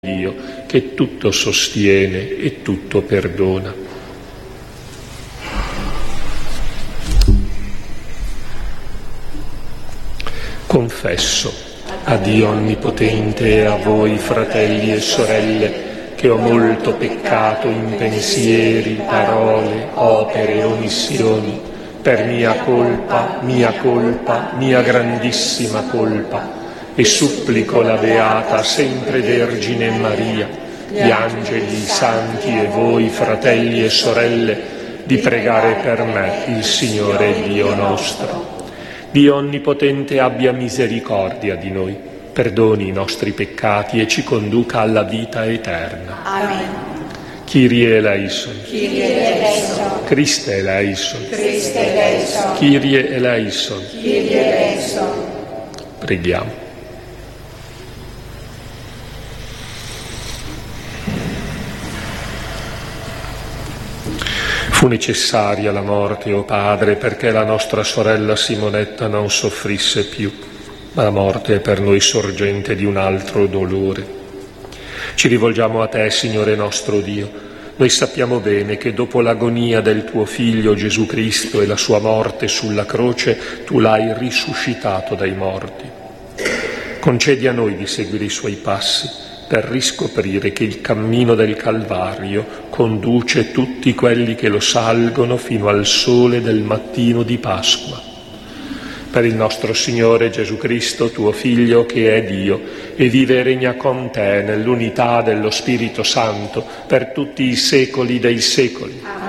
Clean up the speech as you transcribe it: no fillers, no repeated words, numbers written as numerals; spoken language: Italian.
Dio che tutto sostiene e tutto perdona. Confesso a Dio Onnipotente e a voi, fratelli e sorelle, che ho molto peccato in pensieri, parole, opere e omissioni, per mia colpa, mia grandissima colpa, e supplico la Beata sempre Vergine Maria, gli angeli, i santi e voi, fratelli e sorelle, di pregare per me il Signore Dio nostro. Dio Onnipotente abbia misericordia di noi, perdoni i nostri peccati e ci conduca alla vita eterna. Amen. Kyrie eleison. Kyrie eleison. Christe eleison. Christe eleison. Kyrie eleison. Kyrie eleison. Preghiamo. Fu necessaria la morte, o Padre, perché la nostra sorella Simonetta non soffrisse più, ma la morte è per noi sorgente di un altro dolore. Ci rivolgiamo a Te, Signore nostro Dio. Noi sappiamo bene che dopo l'agonia del Tuo Figlio Gesù Cristo e la Sua morte sulla croce, Tu l'hai risuscitato dai morti. Concedi a noi di seguire i Suoi passi, per riscoprire che il cammino del Calvario conduce tutti quelli che lo salgono fino al sole del mattino di Pasqua. Per il nostro Signore Gesù Cristo, Tuo Figlio, che è Dio, e vive e regna con Te nell'unità dello Spirito Santo per tutti i secoli dei secoli.